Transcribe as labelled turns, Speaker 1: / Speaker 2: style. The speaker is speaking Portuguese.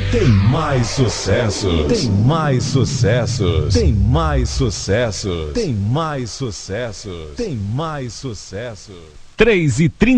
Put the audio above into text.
Speaker 1: Tem mais sucessos. Tem mais sucessos. Tem mais sucessos. Tem mais sucessos. Tem mais sucessos.
Speaker 2: 3h30.